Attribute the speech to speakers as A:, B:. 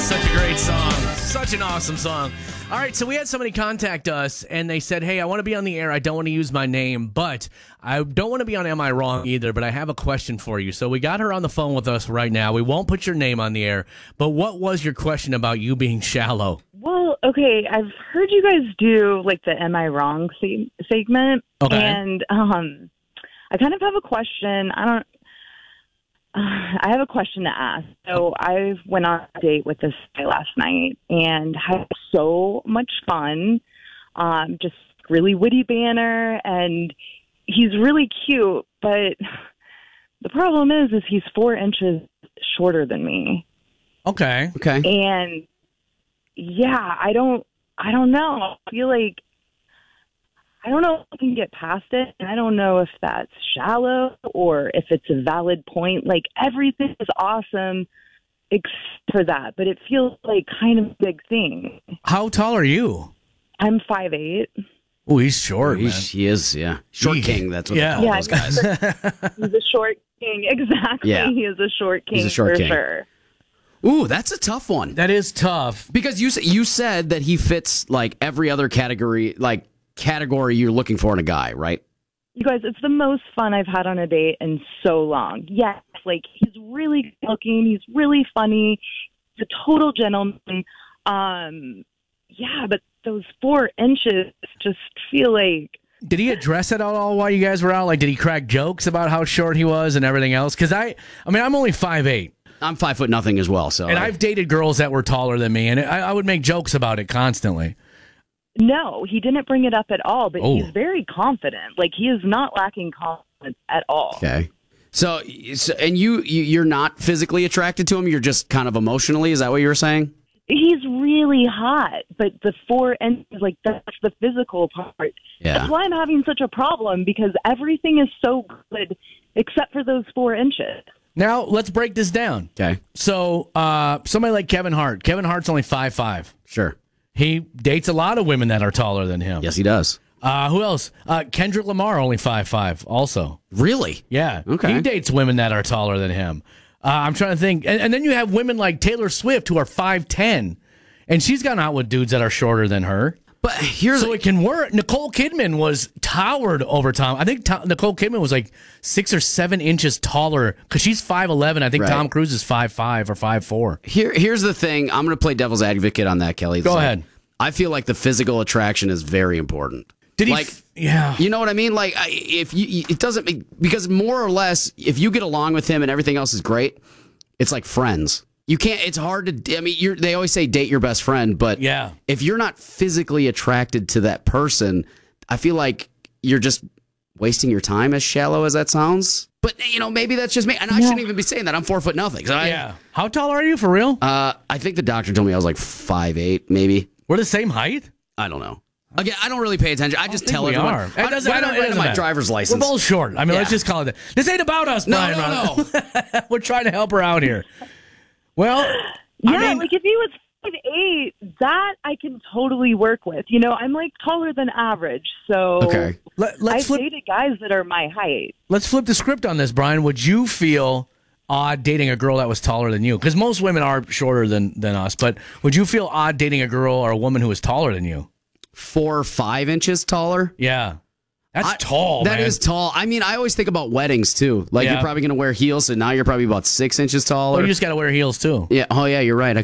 A: Such a great song. Such an awesome song. All right, so we had somebody contact us, and they said, hey, I want to be on the air. I don't want to use my name, but I don't want to be on Am I Wrong either, but I have a question for you. So we got her on the phone with us right now. We won't put your name on the air, but what was your question about you being shallow?
B: Well, okay, I've heard you guys do, like, the Am I Wrong segment,
A: Okay.
B: and I kind of have a question. I have a question to ask. So I went on a date with this guy last night and had so much fun. Just really witty banter, and he's really cute. But the problem is he's 4 inches shorter than me.
A: Okay.
B: And yeah, I don't know. I feel like I don't know if I can get past it, and I don't know if that's shallow or if it's a valid point. Like, everything is awesome except for that, but it feels like kind of a big thing.
A: How tall are you?
B: I'm 5'8".
A: Oh, he's short, man.
C: He is, yeah. Short king, that's what they call those guys.
B: He's a short king. Exactly.
C: Yeah.
B: He is a short king.
C: He's a short king.
B: Sure.
C: Ooh, that's a tough one.
A: That is tough.
C: Because you said that he fits, like, every other category you're looking for in a guy, right?
B: You guys, it's the most fun I've had on a date in so long. Yes, like, he's really good looking. He's really funny. He's a total gentleman. Yeah, but those 4 inches just feel like...
A: Did he address it at all while you guys were out? Like, did he crack jokes about how short he was and everything else? Because I'm only 5'8".
C: I'm 5'0" as well, so...
A: And I've dated girls that were taller than me, and I would make jokes about it constantly.
B: No, he didn't bring it up at all, but he's very confident. Like, he is not lacking confidence at all.
C: Okay. So and you're not physically attracted to him, you're just kind of emotionally, is that what you were saying?
B: He's really hot, but the 4 inches, like, that's the physical part.
C: Yeah.
B: That's why I'm having such a problem, because everything is so good except for those 4 inches.
A: Now, let's break this down.
C: Okay.
A: So, somebody like Kevin Hart. Kevin Hart's only 5'5".
C: Sure.
A: He dates a lot of women that are taller than him.
C: Yes, he does.
A: Who else? Kendrick Lamar, only 5'5", also.
C: Really?
A: Yeah.
C: Okay.
A: He dates women that are taller than him. I'm trying to think. And then you have women like Taylor Swift who are 5'10", and she's gone out with dudes that are shorter than her.
C: But
A: So it can work. Nicole Kidman was towered over time. I think Nicole Kidman was like 6 or 7 inches taller because she's 5'11". I think
C: Right.
A: Tom Cruise is 5'5" or 5'4".
C: Here's the thing. I'm going to play devil's advocate on that, Kelly.
A: Go ahead.
C: I feel like the physical attraction is very important.
A: Did he?
C: Like,
A: Yeah.
C: you know what I mean? Like, if it doesn't make, because more or less, if you get along with him and everything else is great, it's like friends. You can't. It's hard to. I mean, they always say date your best friend, but
A: Yeah.
C: if you're not physically attracted to that person, I feel like you're just wasting your time. As shallow as that sounds, but maybe that's just me, and I shouldn't even be saying that. I'm 4'0". So
A: Yeah. How tall are you for real?
C: I think the doctor told me I was like 5'8", maybe.
A: We're the same height?
C: I don't know. Again, I don't really pay attention. I just tell
A: we
C: everyone.
A: are.
C: I don't write on my driver's license.
A: We're both short. I mean, let's just call it that. This ain't about us, Brian.
C: No.
A: We're trying to help her out here. Well,
B: Yeah, like, if he was 5'8", that I can totally work with. I'm like taller than average, so
C: Okay.
A: let's
B: I've dated guys that are my height.
A: Let's flip the script on this, Brian. Would you feel odd dating a girl that was taller than you? Because most women are shorter than us, but would you feel odd dating a girl or a woman who is taller than you?
C: 4 or 5 inches taller.
A: Yeah. That's tall,
C: That
A: man.
C: is tall. I mean, I always think about weddings, too. Like,
A: Yeah.
C: you're probably going to wear heels, so now you're probably about 6 inches taller.
A: Well, you just got to wear heels, too.
C: Yeah. Oh, yeah, you're right.